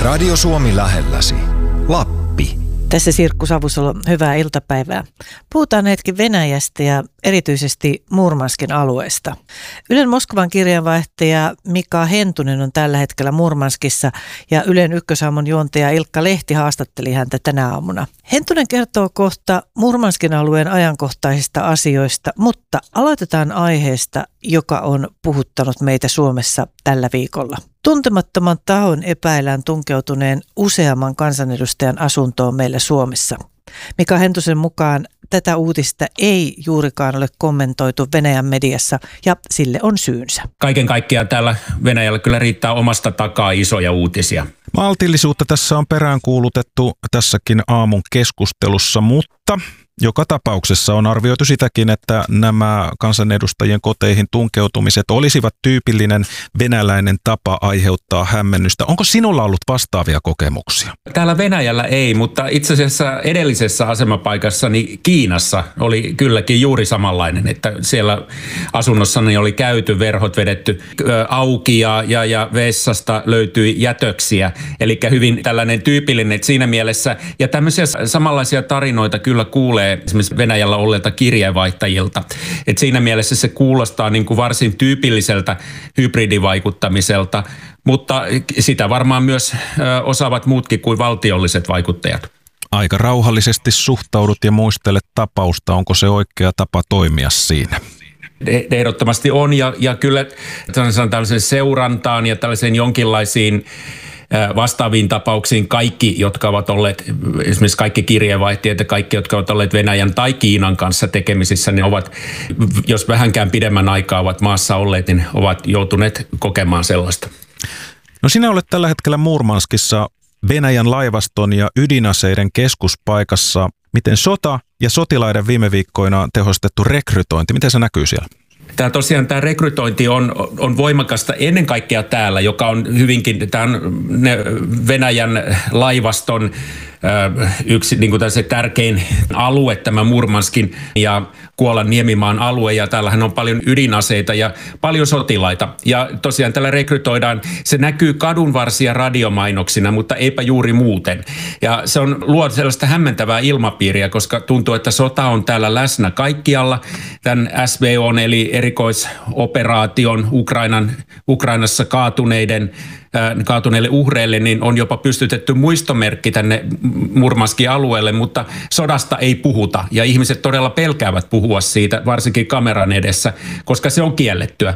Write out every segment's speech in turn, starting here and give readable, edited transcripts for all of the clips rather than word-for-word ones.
Radio Suomi lähelläsi. Lappi. Tässä Sirkku Savusalo, hyvää iltapäivää. Puhutaan hetki Venäjästä ja erityisesti Murmanskin alueesta. Ylen Moskovan kirjeenvaihtaja Mika Hentunen on tällä hetkellä Murmanskissa ja Ylen Ykkösaamun juontaja Ilkka Lehti haastatteli häntä tänä aamuna. Hentunen kertoo kohta Murmanskin alueen ajankohtaisista asioista, mutta aloitetaan aiheesta, joka on puhuttanut meitä Suomessa tällä viikolla. Tuntemattoman tahon epäillään tunkeutuneen useamman kansanedustajan asuntoon meillä Suomessa. Mika Hentusen mukaan tätä uutista ei juurikaan ole kommentoitu Venäjän mediassa ja sille on syynsä. Kaiken kaikkiaan täällä Venäjällä kyllä riittää omasta takaa isoja uutisia. Maltillisuutta tässä on peräänkuulutettu tässäkin aamun keskustelussa, mutta joka tapauksessa on arvioitu sitäkin, että nämä kansanedustajien koteihin tunkeutumiset olisivat tyypillinen venäläinen tapa aiheuttaa hämmennystä. Onko sinulla ollut vastaavia kokemuksia? Täällä Venäjällä ei, mutta itse asiassa edellisessä asemapaikassani Kiinassa oli kylläkin juuri samanlainen, että siellä asunnossani oli käyty, verhot vedetty auki ja vessasta löytyi jätöksiä. Eli hyvin tällainen tyypillinen, että siinä mielessä, ja tämmöisiä samanlaisia tarinoita kyllä kuulee esimerkiksi Venäjällä olleilta kirjeenvaihtajilta. Et siinä mielessä se kuulostaa niin kuin varsin tyypilliseltä hybridivaikuttamiselta, mutta sitä varmaan myös osaavat muutkin kuin valtiolliset vaikuttajat. Aika rauhallisesti suhtaudut ja muistelet tapausta. Onko se oikea tapa toimia siinä? Ehdottomasti on ja kyllä tällaisen seurantaan ja tällaisen jonkinlaisiin vastaaviin tapauksiin kaikki, jotka ovat olleet, esimerkiksi kaikki kirjeenvaihtajat ja kaikki, jotka ovat olleet Venäjän tai Kiinan kanssa tekemisissä, niin ovat, jos vähänkään pidemmän aikaa ovat maassa olleet, niin ovat joutuneet kokemaan sellaista. No sinä olet tällä hetkellä Murmanskissa Venäjän laivaston ja ydinaseiden keskuspaikassa. Miten sota ja sotilaiden viime viikkoina tehostettu rekrytointi, miten se näkyy siellä? Tämä rekrytointi on voimakasta ennen kaikkea täällä, joka on hyvinkin, tämä on Venäjän laivaston yksi niin kuin se tärkein alue, tämä Murmanskin ja Kuolan niemimaan alue, ja täällähän on paljon ydinaseita ja paljon sotilaita. Ja tosiaan tällä rekrytoidaan, se näkyy kadunvarsia radiomainoksina, mutta eipä juuri muuten. Ja se luo sellaista hämmentävää ilmapiiriä, koska tuntuu, että sota on täällä läsnä kaikkialla. Tämän SVO:n eli erikoisoperaation Ukrainassa kaatuneille uhreille, niin on jopa pystytetty muistomerkki tänne Murmanskin alueelle, mutta sodasta ei puhuta ja ihmiset todella pelkäävät puhua siitä, varsinkin kameran edessä, koska se on kiellettyä.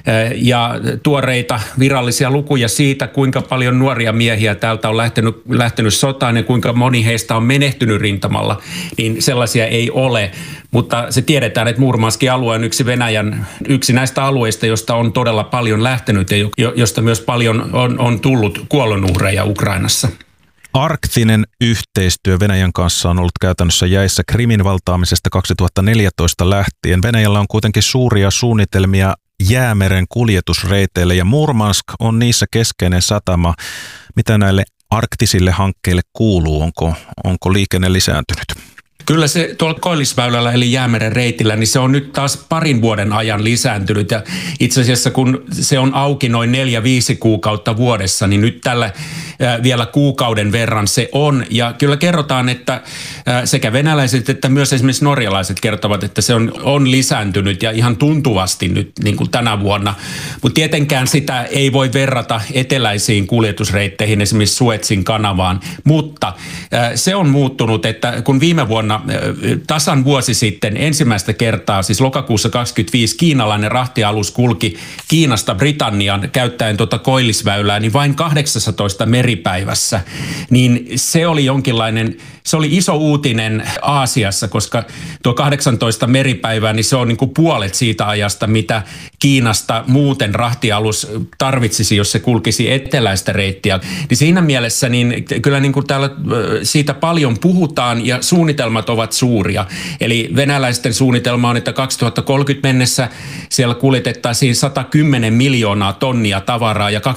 Ja tuoreita virallisia lukuja siitä, kuinka paljon nuoria miehiä täältä on lähtenyt sotaan ja kuinka moni heistä on menehtynyt rintamalla, niin sellaisia ei ole. Mutta se tiedetään, että Murmanskin alue on yksi näistä alueista, josta on todella paljon lähtenyt ja josta myös paljon on tullut kuolonuhreja Ukrainassa. Arktinen yhteistyö Venäjän kanssa on ollut käytännössä jäissä Krimin valtaamisesta 2014 lähtien. Venäjällä on kuitenkin suuria suunnitelmia Jäämeren kuljetusreiteille ja Murmansk on niissä keskeinen satama. Mitä näille arktisille hankkeille kuuluu? Onko liikenne lisääntynyt? Kyllä se tuolla Koillisväylällä eli Jäämeren reitillä, niin se on nyt taas parin vuoden ajan lisääntynyt. Ja itse asiassa kun se on auki noin 4-5 kuukautta vuodessa, niin nyt tällä vielä kuukauden verran se on. Ja kyllä kerrotaan, että sekä venäläiset että myös esimerkiksi norjalaiset kertovat, että se on lisääntynyt ja ihan tuntuvasti nyt niin kuin tänä vuonna. Mutta tietenkään sitä ei voi verrata eteläisiin kuljetusreitteihin, esimerkiksi Suezin kanavaan. Mutta se on muuttunut, että kun viime vuonna tasan vuosi sitten ensimmäistä kertaa, siis lokakuussa 2025, kiinalainen rahtialus kulki Kiinasta Britanniaan käyttäen Koillisväylää, niin vain 18 meripäivässä. Niin se oli se oli iso uutinen Aasiassa, koska tuo 18 meripäivää, niin se on niin kuin puolet siitä ajasta, mitä Kiinasta muuten rahtialus tarvitsisi, jos se kulkisi eteläistä reittiä. Niin siinä mielessä niin kyllä niin kuin täällä siitä paljon puhutaan ja suunnitelmat ovat suuria. Eli venäläisten suunnitelma on, että 2030 mennessä siellä kuljetettaisiin 110 miljoonaa tonnia tavaraa ja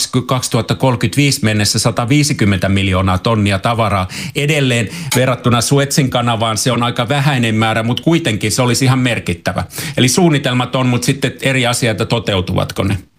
2035 mennessä 150 miljoonaa tonnia tavaraa. Edelleen verrattuna Suezin kanavaan se on aika vähäinen määrä, mutta kuitenkin se olisi ihan merkittävä. Eli suunnitelmat on, mutta sitten eri asioita, toteutuvatko ne?